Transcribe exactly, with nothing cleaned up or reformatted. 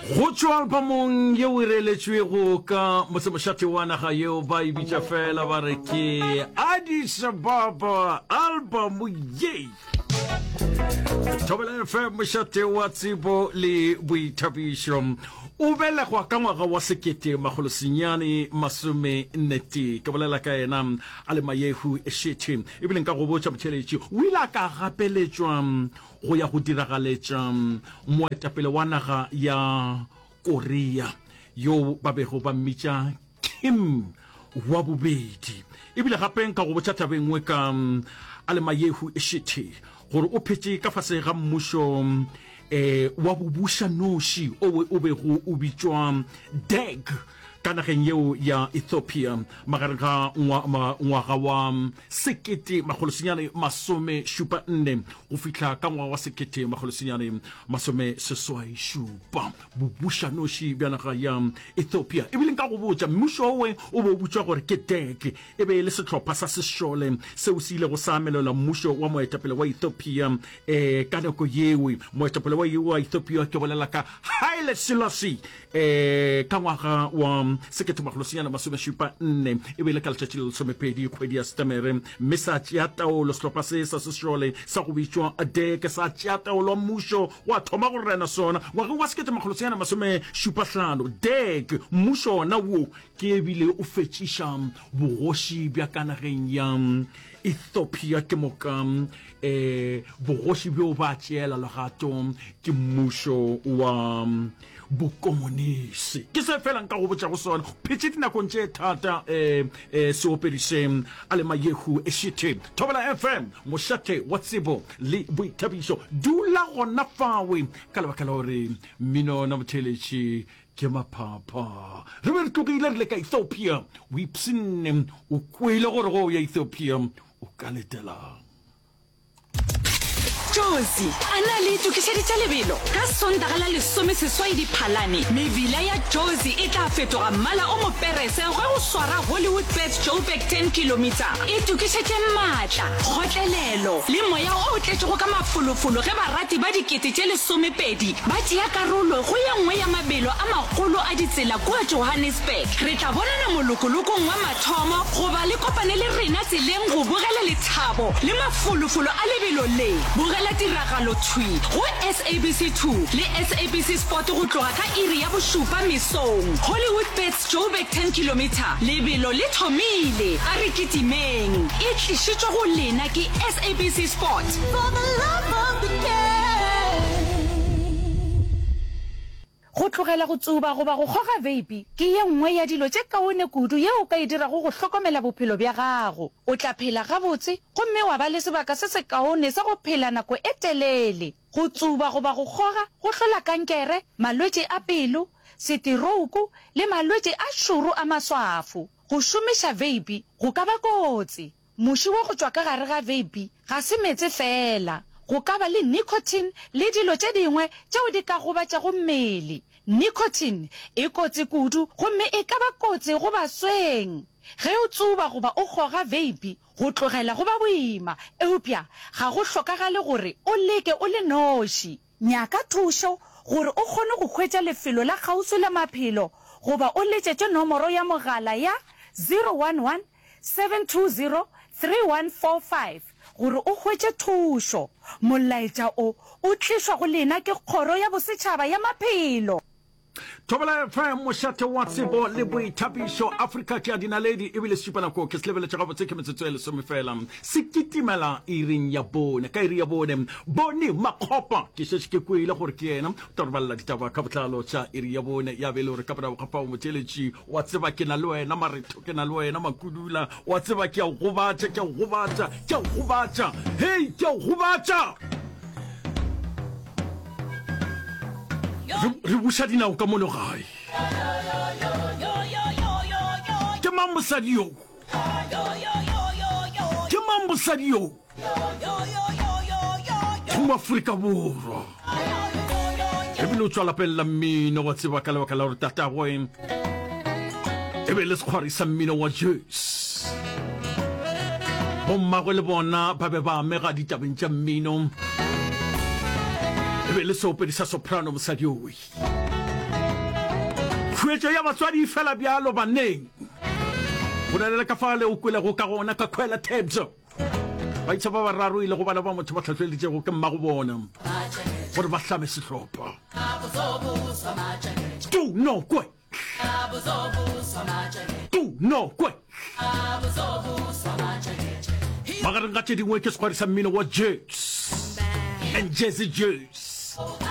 Go tswa albumong ye o reletswego ka mosemošate wa naga yeo ba e bitša fela ba re ke Addis Ababa album ye Thobela F M mošate wa tsebo le boithabišo o belegwa ka ngwaga wa sekete magolo senyane masome nnete ka bolela ka ena a le mayehu e šetše e bileng ka go botša motšheletši o ile a ka gapeletšwa go ya go diragaletša moetapele wa naga ya Korea yo ba bego ba mmitša Kim wa bobedi e bile gape ka go botša tabengwe ka a le mayehu e šetše gore o phetše ka fase ga mmušo eh wa bubuša noši o o bego o bitšwa D E G ka nageng yeo ya Ethiopia magareng ga ngwaga wa sekete magolo senyane masome šupa nne go fihla ka ngwaga wa sekete magolo senyane masome seswai šupa bubuša noši bja naga ya Ethiopia e bileng ka go botša mmušo owe o bo botšwa gore ke D E G e be le setlhopha sa sešole seo se ile go sa amelela mmušo wa moetapele wa Ethiopia eh ka nako yewe moetapele wa Ethiopia ke bolela ka Haile Selassie eh ka ngwaga wa sekete magolo senyane masome šupa nne e be le ka letšatši le lesomepedi kgwedi ya Setemere mme sa tšea taolo sehlopha se sa sešole sa go bitšwa D E G sa tšea taolo mmušo wa thoma go rena sona ngwageng wa sekete magolo senyane masome šupa hlano D E G mmušo ona wo ke ebile o fetšiša bogoši bja ka nageng ya Ethiopia ke moka eh bogoši bjo ba tšeela legato ke mmušo wa bokomonisi ke se fela nka go botša go sona phetše dinakong tše thata eh seopediše a le mayehu e šetše Thobela F M mošate wa tsebo le boithabišo dula gona fawe ka lebaka la gore mmino na motheletši ke mapapa re be re tlogile re le ka Ethiopia o ipsene o kwele gore go ya Ethiopia o ka letela Josie, ana le tukišeditša lebelo ka sondaga la lesome seswai diphalane mebila ya Josie e tla fetoga mmala o moperese ge o swara Hollywood Bets Joburg ten kilometer e tukišetše maatla kgotlelelo le moya o tletšego ka mafolofolo ge barati ba dikete tše lesomepedi ba tšea karolo go ye nngwe ya mabelo a magolo a ditsela kua Johannesburg re tla bonana molokolokong wa mathomo goba le kopane le rena tseleng go bogela lethabo le mafolofolo a lebelo le bogela tiragalo thui go S A B C two le S A B C Sport go tloga ka iri ya bošupa mesong Hollywood Bets Joburg ten kilometer lebelo le thomile a re kitimeng e tlišitšwe go lena ke S A B C Sport for the love of the game. Go tlogela go tsuba goba go goga vape ke ye nngwe ya dilo tše kaone kudu yeo ka e dirago go hlokomela bophelo bja gago o tla phela gabotse gomme wa ba le sebaka se se kaone sa go phela nako e telele go tsuba goba go goga go hlola kankere malwetše a pelo setirouku le malwetše a šoro a maswafo go šomiša vape go ka ba kotsi moši wa go tšwa ka gare ga vape ga se metse fela go ka ba le nicotine le dilo tše dingwe tšeo di ka gobatša go mmele nicotine e kotsi kudu gomme e ka ba kotsi go basweng ge o tsuba goba o goga vape go tlogela go ba boima eupša ga go hlokagale gore o leke o le noši nyaka thušo gore o kgone go hwetša lefelo la kgauswi le maphelo goba o letšetše nomoro ya mogala ya zero one one seven two zero three one four five gore o hwetše thušo molaetša o o tlišwa go lena ke kgoro ya bosetšhaba ya maphelo Thobela F M mošate wa tsebo le boithabišo Africa ke a dinaledi e bile šupana ko ke selebeletša gabotse ke metsotso e lesome fela se kitimela iring ya bone ka iri ya bone bone makgopa ke šetše ke kwele gore ke yena torbalela ditaba ka botlalo tša iri ya bone ya bele gore ka bona gapa motheletši wa tseba ke na le wena maretho ke na le wena makudula wa tseba ke a gobatša ke a gobatša ke a gobatša hei ke a gobatša re buša dinao ka mono gae ke mang mosadi yo ke mang mosadi yo ke moafrika borwa e bile o tswa lapeng la mmino wa tseba ka lebaka la gore tatagwe e be le sekgwari sa mmino wa Jews bommagwe le bona ba be ba amega ditabeng tša mmino e be le seopedi sa soprano mosadi owe khwetso ya batswadi fela bjalo baneng bolela ka fale o kwela go ka gona ka khwela tebso ba itse ba bararo ile go bana ba motho ba tlhatlheleditse go ke mma go bona gore ba hlame sehlopa tu no kwe tu no kwe magareng ga tse dingwe ke sekgwari sa mmino wa Jazz and Jazzy Jazz